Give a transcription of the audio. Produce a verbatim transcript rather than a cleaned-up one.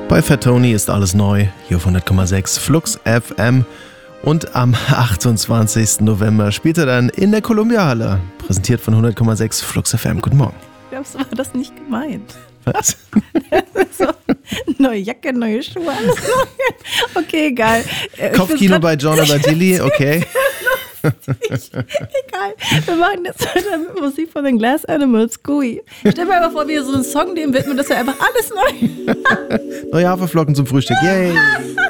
Bei Fat Tony ist alles neu, hier auf hundert Komma sechs Flux F M. Und am achtundzwanzigsten November spielt er dann in der Columbia-Halle. Präsentiert von hundert Komma sechs Flux F M. Guten Morgen. Glaubst du, war das nicht gemeint? Was? So, neue Jacke, neue Schuhe, alles neu. Okay, egal. Kopfkino bei John Abatilli, okay. Egal, wir machen jetzt weiter mit Musik von den Glass Animals, Gooey. Stell mir mal vor, wie so einen Song dem widmen, das wäre einfach alles neu. Neue Haferflocken zum Frühstück, yay.